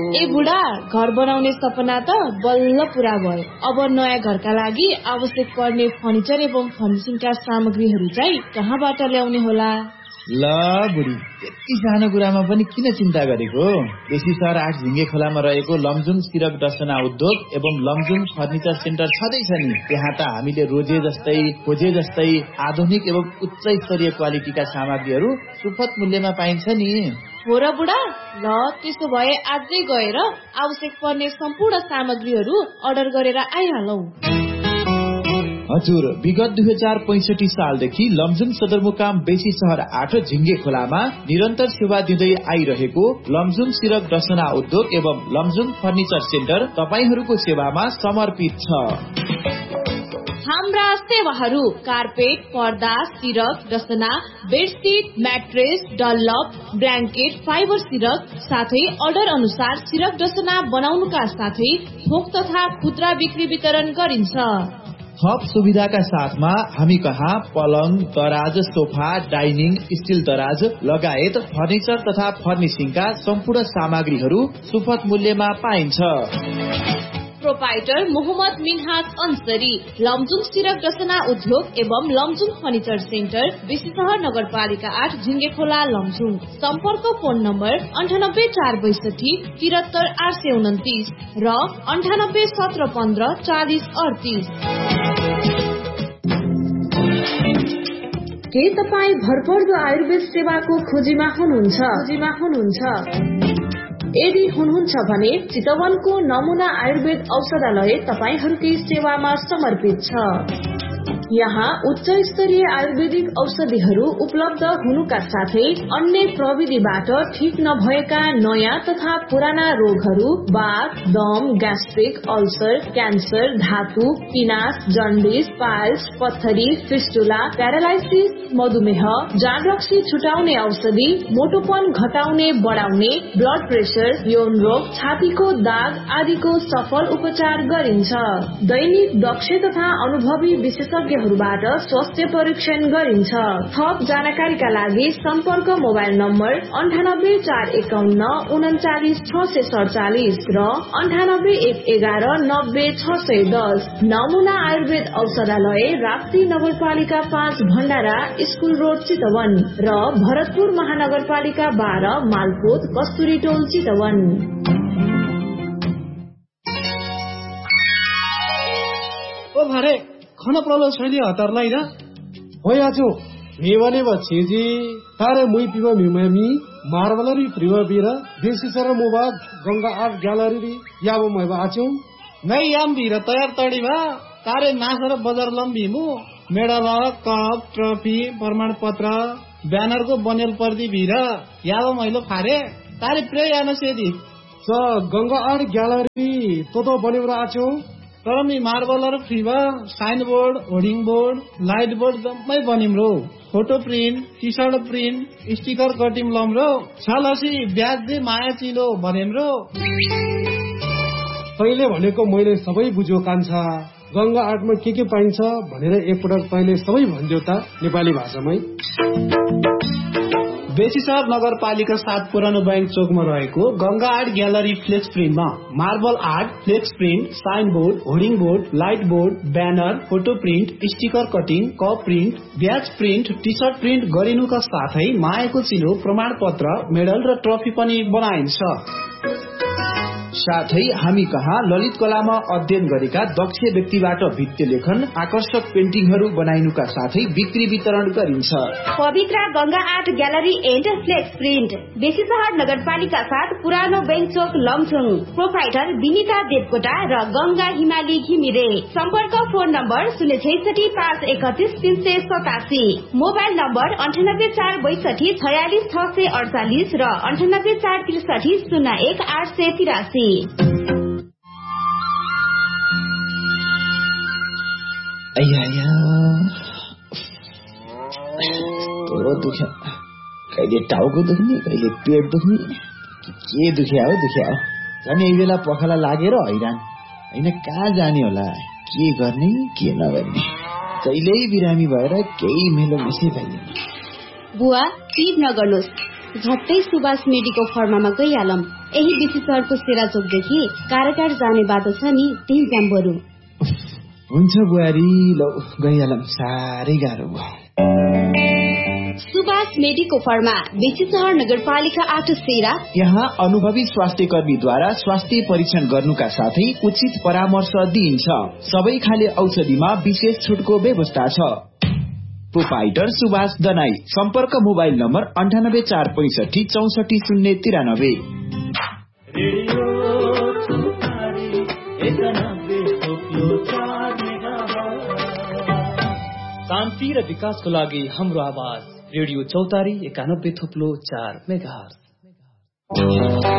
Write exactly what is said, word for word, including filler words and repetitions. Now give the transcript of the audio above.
ए बुढा, घर बनाउने सपना त बल्ल पूरा भयो। अब नयाँ घरका लागि आवश्यक पर्ने फर्निचर एवं फर्निसिङका सामग्रीहरू चाहिँ कहाँबाट ल्याउने होला? ल बुढी, यति सानो कुरामा पनि किन चिन्ता गरेको? बेसी सहर आठ झिङ्गे खोलामा रहेको लमजुङ सिरक डसना उद्योग एवं लमजुङ फर्निचर सेन्टर छँदैछ नि। त्यहाँ त हामीले रोजे जस्तै खोजे जस्तै आधुनिक एवं उच्च स्तरीय क्वालिटीका सामग्रीहरू सुपथ मूल्यमा पाइन्छ नि। हो र बुढा, ल त्यसो भए आजै गएर आवश्यक पर्ने सम्पूर्ण सामग्रीहरू अर्डर गरेर आइहालौं। हजुर, विगत दुई हजार पैंसठी सालदेखि लमजुङ सदरमुकाम बेसी सहर आठ झिङ्गे खोलामा निरन्तर सेवा दिँदै आइरहेको लमजुङ सिरक डसना उद्योग एवं लमजुङ फर्निचर सेन्टर तपाईहरूको सेवामा समर्पित छ। हाम्रा सेवाहरू कार्पेट, पर्दा, सिरक डसना, bedsheet, mattress, Dunlop, blanket, fibre सिरक साथै अर्डर अनुसार सिरक डसना बनाउनुका साथै थोक तथा खुद्रा बिक्री वितरण गरिन्छ। थप सुविधाका साथमा हामी कहाँ पलङ, दराज, सोफा, डाइनिङ, स्टिल दराज लगायत फर्निचर तथा फर्निसिङका सम्पूर्ण सामग्रीहरू सुपथ मूल्यमा पाइन्छ। प्रोपाइटर मोहम्मद मिन्हाज अन्सरी, लमजुङ सिरक डसना उद्योग एवं लमजुङ फर्निचर सेन्टर, बेसी सहर नगरपालिका आठ झिङ्गे खोला लमजुङ। सम्पर्क फोन नम्बर अन्ठानब्बे चार बैसठी तिहत्तर आठ सय उन्तिस र अन्ठानब्बे सत्र पन्ध्र चालिस अडतिस। के तपाईँ भरपर्दो आयुर्वेद सेवाको खोजीमा हुनुहुन्छ? खोजीमा हुनुहुन्छ यदि हुनुहुन्छ भने चितवनको नमुना आयुर्वेद औषधालय तपाईहरूकै सेवामा समर्पित छ। यहाँ उच्च स्तरीय आयुर्वेदिक औषधिहरू उपलब्ध हुनुका साथै अन्य प्रविधिबाट ठीक नभएका नयाँ तथा पुराना रोगहरू, बाथ, दम, ग्यास्ट्रिक, अल्सर, क्यान्सर, धातु, पिनास, जन्डिस, पाइल्स, पत्थरी, फिस्टुला, प्यारालाइसिस, मधुमेह, जाँड रक्सी छुटाउने औषधि, मोटोपन घटाउने बढाउने, ब्लड प्रेसर, यौन रोग, छातीको दाग आदिको सफल उपचार गरिन्छ। दैनिक दक्ष तथा अनुभवी विशेषज्ञ बाट स्वास्थ्य परीक्षण गरिन्छ। थप जानकारीका लागि सम्पर्क मोबाइल नम्बर अन्ठानब्बे चार एकाउन्न उन्चालिस छ सय सडचालिस र अन्ठानब्बे एक एघार नब्बे छ सय दस। नमुना आयुर्वेद औषधालय, राप्ती नगरपालिका पाँच भण्डारा स्कुल रोड चितवन र भरतपुर महानगरपालिका बाह्र मालपोत कस्तुरी टोल चितवन। ओ भरे खाना प्रलो छैन हतारलाई ना हो आजो मेवाने बच्चेजी तारे मुई पिवा मिमामी मार्बलरी प्रिवा बिरा बेसी सर मोबाद गंगा आर्ट ग्यालरी याबो मैबा आचो नै याम बिरा तयार तडीमा तारे नासर बजार लम्बीमु मेडल, कप, ट्रफी, प्रमाण पत्र, ब्यानर को बनेल पर्दी बिरा याबो मैलो फारे तारे प्रे यानो सेदी स गंगा आर्ट ग्यालरी तो तो बनेबरा आचो। तर मी मार्बलर फ्रीमा sign board, hoarding board, light board जम्मै बनिम रो। Photo print, T short print, sticker कटिम lump रो। छलसी ब्याज दे माया चिलो बनेम रो। तैले भनेको मैले सबै बुझ्यो कान्छा। गंगा आर्टमा के के पाइन्छ भनेर एकपटक तैले सबै भन्दियो त नेपाली भाषामै। बेसीसहर नगरपालिका सात पुरानो बैंक चोकमा रहेको Ganga art gallery flex प्रिन्टमा marble art, flex print, sign board, hoarding board, light board, banner, photo print, sticker cutting, cup print, ब्याज प्रिन्ट, टी सर्ट प्रिन्ट गरिनुका साथै मायाको चिनो, प्रमाण पत्र, मेडल र ट्रफी पनि बनाइन्छ। साथै हामी कहाँ ललित कलामा अध्ययन गरेका दक्ष व्यक्तिबाट भित्ति लेखन, आकर्षक पेन्टिङहरू बनाइनुका साथै बिक्री वितरण गरिन्छ। पवित्र Ganga art gallery and flex print, Besisahar नगरपालिका साथ पुरानो बैंक चोक लमजुङ। प्रोपाइटर विनिता देवकोटा र गंगा हिमाली घिमिरे। सम्पर्क फोन नम्बर शून्य छैसठी पाँच एकतिस तीन सय सतासी, मोबाइल नम्बर अन्ठानब्बे चार बैसठी छयालिस छ सय अडचालिस र अन्ठानब्बे चार त्रिसठी शून्य एक आठ सय तिरासी। दुख्यो, कहिले टाउको दुख्ने, कहिले पेट दुख्ने, के दुख्या हो दुख्या हो। झन् यही बेला पखाला लागेर हैरान होइन, कहाँ जाने होला, के गर्ने के नगर्ने, कहिल्यै बिरामी भएर केही मेलो मिसै पाइँदैन। बुवा चिज नगर्नुहोस्, झट्टै सुभाष मेडिको फर्मामा गइहालौँ। यही बेसी सहरको सेरा चोकदेखि काराकाट जाने बाटो छ नि, त्यही जाम बरु। हुन्छ बुहारी, ल गइहालौँ, साह्रै गाह्रो भयो। सुभाष मेडिको फर्मा, बेसी सहर नगरपालिका आठ सेरा। यहाँ अनुभवी स्वास्थ्य कर्मीद्वारा स्वास्थ्य परीक्षण गर्नुका साथै उचित परामर्श दिइन्छ। सबै खाले औषधिमा विशेष छुटको व्यवस्था छ। प्रोपाइटर सुभाष दनाई। सम्पर्क मोबाइल नम्बर अन्ठानब्बे चार पैसठी चौसठी शून्य तिरानब्बे। शान्ति र विकासको लागि हाम्रो आवाज रेडियो चौतारी एकानब्बे थुप्लो चार मेगाहर्ज।